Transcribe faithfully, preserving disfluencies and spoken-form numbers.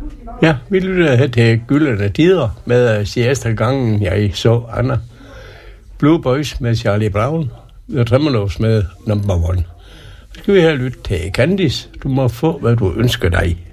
Ja, vi lytter her til Gyldne Tider med sidste gangen, jeg så Anna. Blue Boys med Charlie Brown. The Tremolos med Number One. Så skal vi her lytte til Candice. Du må få, hvad du ønsker dig.